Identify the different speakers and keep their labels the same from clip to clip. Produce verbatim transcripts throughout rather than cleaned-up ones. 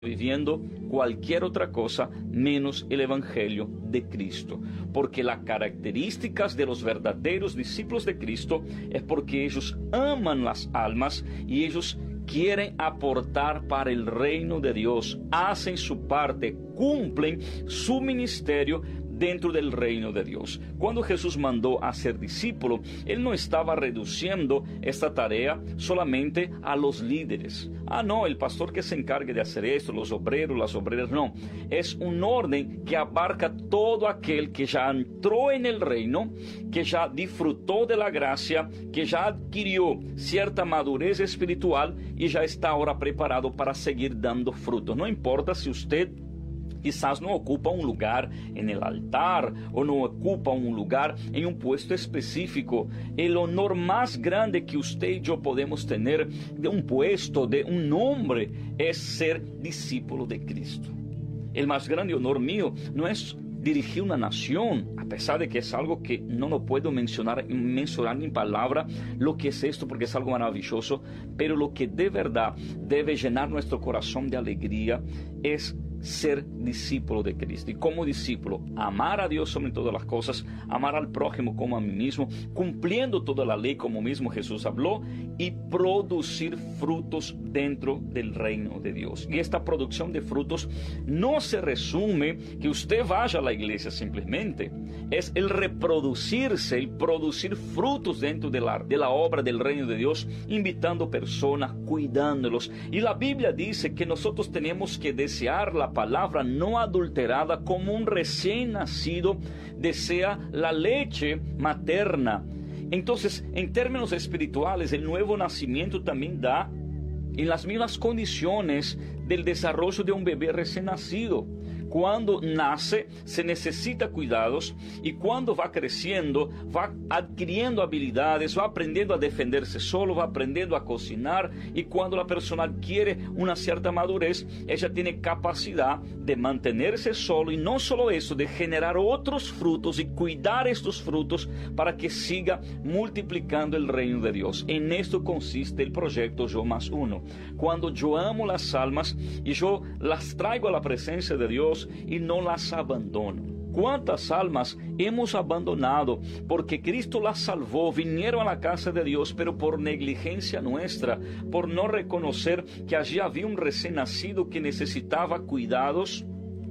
Speaker 1: viviendo cualquier otra cosa menos el Evangelio de Cristo, porque las características de los verdaderos discípulos de Cristo es porque ellos aman las almas y ellos quieren aportar para el reino de Dios, hacen su parte, cumplen su ministerio dentro del reino de Dios. Cuando Jesús mandó a ser discípulo, Él no estaba reduciendo esta tarea solamente a los líderes. Ah, no, el pastor que se encargue de hacer esto, los obreros, las obreras, no. Es un orden que abarca todo aquel que ya entró en el reino, que ya disfrutó de la gracia, que ya adquirió cierta madurez espiritual y ya está ahora preparado para seguir dando frutos. No importa si usted quizás no ocupa un lugar en el altar o no ocupa un lugar en un puesto específico. El honor más grande que usted y yo podemos tener de un puesto, de un nombre, es ser discípulo de Cristo. El más grande honor mío no es dirigir una nación, a pesar de que es algo que no lo puedo mencionar, mencionar en palabra lo que es esto, porque es algo maravilloso, pero lo que de verdad debe llenar nuestro corazón de alegría es ser discípulo de Cristo. Y como discípulo, amar a Dios sobre todas las cosas, amar al prójimo como a mí mismo, cumpliendo toda la ley como mismo Jesús habló, y producir frutos dentro del reino de Dios. Y esta producción de frutos no se resume que usted vaya a la iglesia simplemente, es el reproducirse, el producir frutos dentro de la, de la obra del reino de Dios, invitando personas, cuidándolos. Y la Biblia dice que nosotros tenemos que desear la palabra no adulterada como un recién nacido desea la leche materna. Entonces, en términos espirituales, el nuevo nacimiento también da en las mismas condiciones del desarrollo de un bebé recién nacido. Cuando nace se necesita cuidados y cuando va creciendo va adquiriendo habilidades, va aprendiendo a defenderse solo, va aprendiendo a cocinar, y cuando la persona adquiere una cierta madurez, ella tiene capacidad de mantenerse solo, y no solo eso, de generar otros frutos y cuidar estos frutos para que siga multiplicando el reino de Dios. En esto consiste el proyecto Yo Más Uno. Cuando yo amo las almas y yo las traigo a la presencia de Dios y no las abandono. ¿Cuántas almas hemos abandonado porque Cristo las salvó, vinieron a la casa de Dios, pero por negligencia nuestra, por no reconocer que allí había un recién nacido que necesitaba cuidados?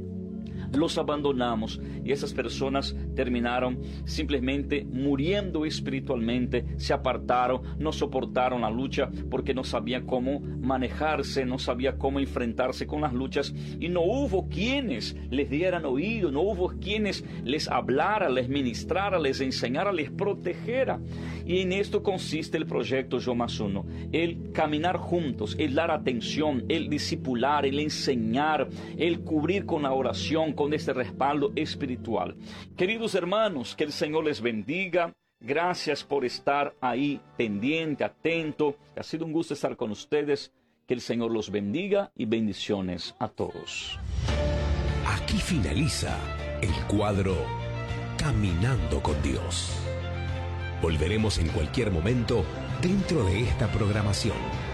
Speaker 1: Los abandonamos y esas personas terminaron simplemente muriendo espiritualmente, se apartaron, no soportaron la lucha porque no sabían cómo manejarse, no sabían cómo enfrentarse con las luchas, y no hubo quienes les dieran oído, no hubo quienes les hablara, les ministrara, les enseñara, les protegera. Y en esto consiste el proyecto Yo Más Uno, el caminar juntos, el dar atención, el discipular, el enseñar, el cubrir con la oración, con este respaldo espiritual. Queridos hermanos, que el Señor les bendiga. Gracias por estar ahí pendiente, atento. Ha sido un gusto estar con ustedes. Que el Señor los bendiga y bendiciones a todos.
Speaker 2: Aquí finaliza el cuadro Caminando con Dios. Volveremos en cualquier momento dentro de esta programación.